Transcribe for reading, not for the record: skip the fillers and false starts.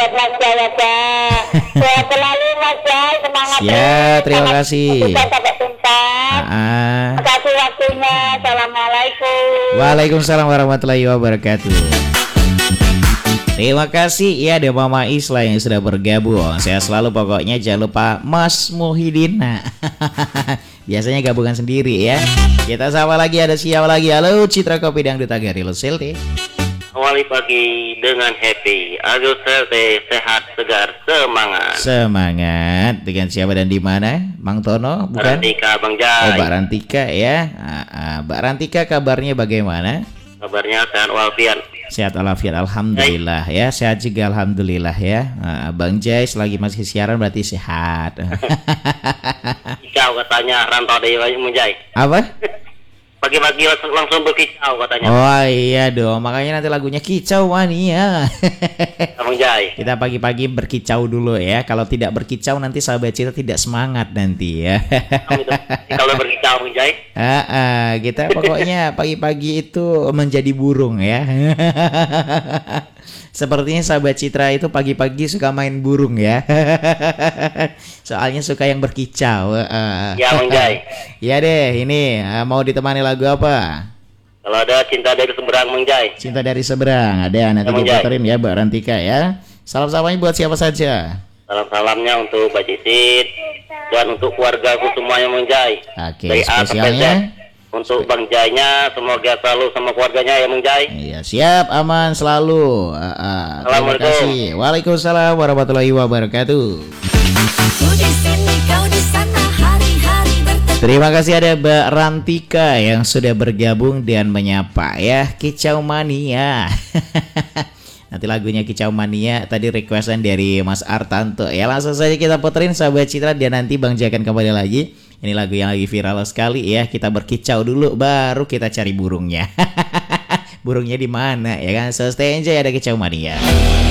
buat Mas Jaya, Kak. Sehat selalu Mas Jaya, semangat. Ya, terima kasih. Sampai tuntas. Terima kasih waktunya. Assalamualaikum. Waalaikumsalam warahmatullahi wabarakatuh. Terima kasih ya ada Mama Isla yang sudah bergabung. Saya selalu pokoknya jangan lupa Mas Muhyiddin. Nah, biasanya gabungan sendiri ya. Kita sama lagi, ada siapa lagi? Halo Citra Kopi Dangdut Agari Lusilti. Awali pagi dengan happy, Agus healthy, sehat, segar, semangat. Semangat. Dengan siapa dan di mana? Mang Tono, bukan? Rantika, Bang Jai. Oh, Mbak Rantika ya. Mbak Rantika kabarnya bagaimana? Kabarnya sehat walafiat. Sehat walafiat, alhamdulillah ya. Sehat juga alhamdulillah ya. Bang Jai selagi masih siaran berarti sehat. Kicau katanya rantau dari Bang Jai. Apa? Pagi-pagi langsung berkicau katanya. Oh iya dong, makanya nanti lagunya Kicau Mania. Bang Jai. Kita pagi-pagi berkicau dulu ya. Kalau tidak berkicau nanti sahabat Citra tidak semangat nanti ya. Kalau berkicau Bang Jai. Kita pokoknya pagi-pagi itu menjadi burung ya. Sepertinya sahabat Citra itu pagi-pagi suka main burung ya. Soalnya suka yang berkicau. Ya Bang Jai. Ya deh, ini mau ditemani lagu apa? Kalau ada Cinta dari Seberang Bang Jai. Cinta dari Seberang. Ada nanti diputerin ya Mbak Rantika ya. Salam-salamnya buat siapa saja? Salam-salamnya untuk Mbak Cicit dan untuk keluarga aku semuanya Bang Jai. Oke, Dari A sampai Z. spesialnya Untuk Bang Jainya, semoga selalu sama keluarganya ya Bang Jai. iya, siap, aman selalu. Terima kasih. Waalaikumsalam warahmatullahi wabarakatuh. Terima kasih ada Mbak Rantika yang sudah bergabung dan menyapa ya. Kicau Mania. Nanti lagunya Kicau Mania tadi requestan dari Mas Artanto. Ya langsung saja kita puterin sahabat Citra, dan nanti Bang Jai akan kembali lagi. Ini lagu yang lagi viral sekali ya. Kita berkicau dulu baru kita cari burungnya. Burungnya di mana ya kan? So stay enjoy, ada Kicau Mania.